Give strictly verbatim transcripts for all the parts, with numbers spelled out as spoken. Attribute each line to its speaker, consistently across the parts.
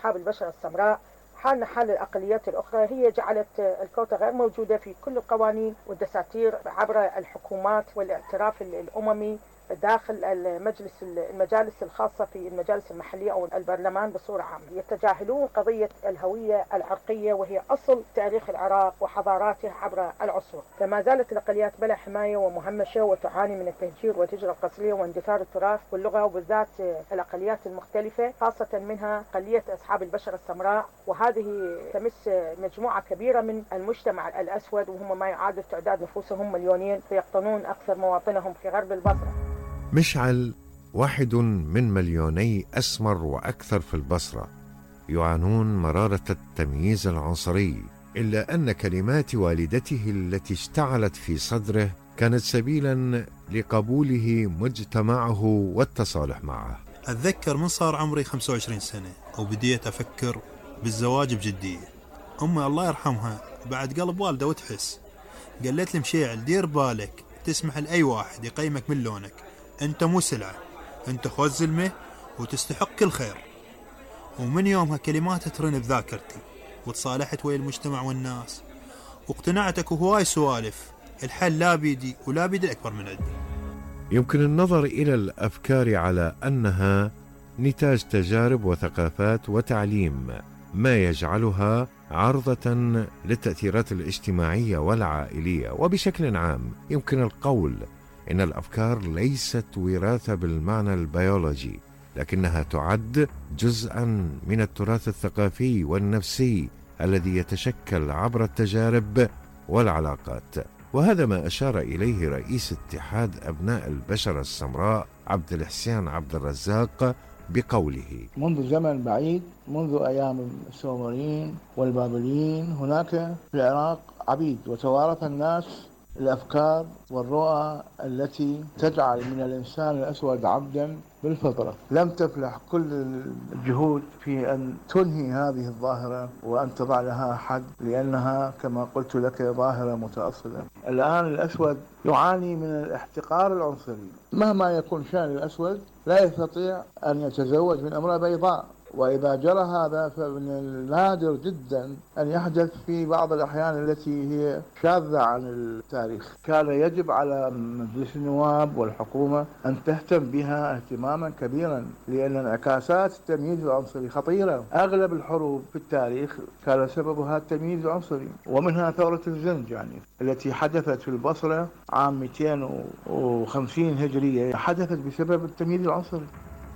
Speaker 1: أصحاب البشرة السمراء حالنا حال الأقليات الأخرى، هي جعلت الكوتا غير موجودة في كل القوانين والدساتير عبر الحكومات والاعتراف الأممي داخل المجلس المجالس الخاصة في المجالس المحلية أو البرلمان بصورة عامة. يتجاهلون قضية الهوية العرقية وهي أصل تاريخ العراق وحضاراته عبر العصور. فما زالت الأقليات بلا حماية ومهمشة وتعاني من التهجير والهجرة القسرية واندثار التراث واللغة، وبالذات الأقليات المختلفة خاصة منها أقلية أصحاب البشرة السمراء، وهذه تمس مجموعة كبيرة من المجتمع الأسود وهم ما يعادل تعداد نفوسهم مليونين، فيقطنون أكثر مواطنهم في غرب البصرة.
Speaker 2: مشعل واحد من مليوني أسمر وأكثر في البصرة يعانون مرارة التمييز العنصري، إلا أن كلمات والدته التي اشتعلت في صدره كانت سبيلا لقبوله مجتمعه والتصالح معه.
Speaker 3: أتذكر من صار عمري خمسة وعشرين سنة وبديت أفكر بالزواج بجدية. أمي الله يرحمها بعد قلب والده وتحس قالت لي مشيعل دير بالك، تسمح لأي واحد يقيمك من لونك، أنت مو سلعة، أنت خوذ زلمة وتستحق كل خير. ومن يومها كلمات ترن بذاكرتي، وتصالحت ويا المجتمع والناس واقتنعتك وهواي سوالف. الحل لا بيدي ولا بيدي الأكبر من عندي.
Speaker 2: يمكن النظر إلى الأفكار على أنها نتاج تجارب وثقافات وتعليم، ما يجعلها عرضة للتأثيرات الاجتماعية والعائلية. وبشكل عام يمكن القول إن الأفكار ليست وراثة بالمعنى البيولوجي، لكنها تعد جزءا من التراث الثقافي والنفسي الذي يتشكل عبر التجارب والعلاقات. وهذا ما أشار إليه رئيس اتحاد أبناء البشرة السمراء عبد الحسين عبد الرزاق بقوله:
Speaker 4: منذ زمن بعيد، منذ أيام السومريين والبابليين، هناك في العراق عبيد، وتوارث الناس الأفكار والرؤى التي تجعل من الإنسان الأسود عبدا بالفطرة. لم تفلح كل الجهود في أن تنهي هذه الظاهرة وأن تضع لها حد، لأنها كما قلت لك ظاهرة متأصلة. الآن الأسود يعاني من الاحتقار العنصري، مهما يكون شأن الأسود لا يستطيع أن يتزوج من امرأة بيضاء، وإذا جرى هذا فمن النادر جدا أن يحدث في بعض الأحيان التي هي شاذة عن التاريخ. كان يجب على مجلس النواب والحكومة أن تهتم بها اهتماما كبيرا، لأن انعكاسات التمييز العنصري خطيرة. أغلب الحروب في التاريخ كان سببها التمييز العنصري، ومنها ثورة الزنج يعني التي حدثت في البصرة عام مئتين وخمسين هجرية، حدثت بسبب التمييز العنصري.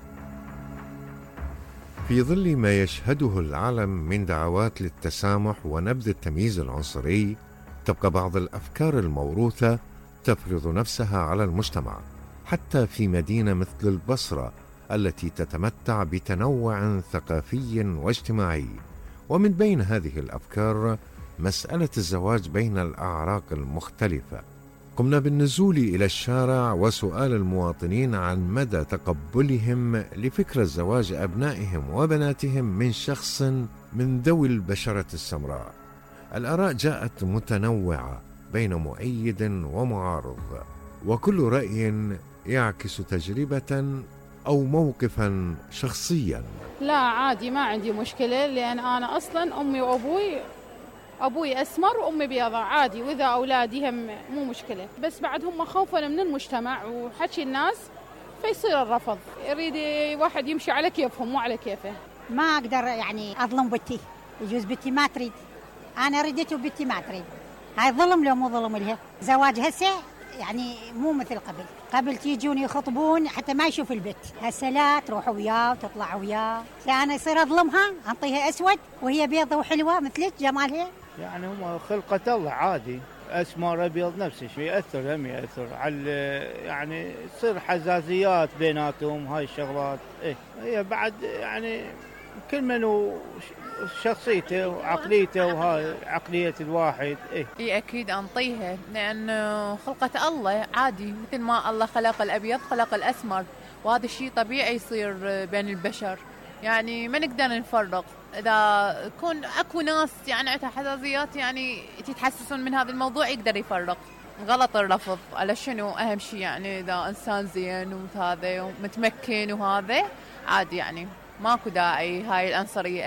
Speaker 2: في ظل ما يشهده العالم من دعوات للتسامح ونبذ التمييز العنصري، تبقى بعض الأفكار الموروثة تفرض نفسها على المجتمع، حتى في مدينة مثل البصرة التي تتمتع بتنوع ثقافي واجتماعي. ومن بين هذه الأفكار مسألة الزواج بين الأعراق المختلفة. قمنا بالنزول إلى الشارع وسؤال المواطنين عن مدى تقبلهم لفكرة زواج أبنائهم وبناتهم من شخص من ذوي البشرة السمراء. الآراء جاءت متنوعة بين مؤيد ومعارض، وكل رأي يعكس تجربة أو موقفا شخصيا.
Speaker 5: لا عادي، ما عندي مشكلة، لأن أنا أصلا أمي وأبوي أبوي أسمر وأمي بيضاء عادي، وإذا أولادي هم مو مشكلة، بس بعد هم خوفا من المجتمع وحكي الناس فيصير الرفض. يريد واحد يمشي على كيفهم مو على كيفه.
Speaker 6: ما أقدر يعني أظلم بنتي، يجوز بنتي ما تريد، أنا ردت وبنتي ما تريد، هاي ظلم لو مو ظلم لها. زواج هسه يعني مو مثل قبل، قبل تيجون يخطبون حتى ما يشوف البيت، هسه لا تروح وياه وتطلع وياه، أنا يصير أظلمها أنطيها أسود وهي بيضة وحلوة مثلك جمالها.
Speaker 7: يعني هم خلقة الله عادي، أسمر أبيض نفس الشيء، يأثر هم يأثر على يعني تصير حزازيات بيناتهم هاي الشغلات. إيه هي بعد يعني كل من شخصيته وعقليته وهاي عقلية الواحد. إيه
Speaker 8: إيه أكيد أنطيها، لأن خلقة الله عادي، مثل ما الله خلق الأبيض خلق الأسمر، وهذا الشيء طبيعي يصير بين البشر، يعني ما نقدر نفرق. إذا يكون أكو ناس يعني عندها حساسيات يعني تتحسسون من هذا الموضوع يقدر يفرق. غلط الرفض، على شنو أهم شيء يعني إذا إنسان زين وهذا ومتمكن وهذا عادي، يعني ماكو داعي هاي العنصرية.